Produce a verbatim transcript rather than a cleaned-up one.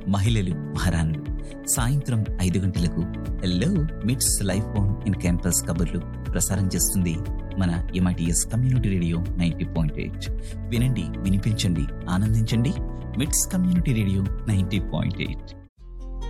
మహిళలు మహారాణులు. సాయంత్రం ఐదు గంటలకు హలో మిట్స్ లైఫ్ ఆన్ ఇన్ క్యాంపస్ కబుర్లు ప్రసారం చేస్తుంది మన MITS community radio ninety point eight. వినండి, వినిపించండి, ఆనందించండి. మిట్స్ community radio ninety point eight.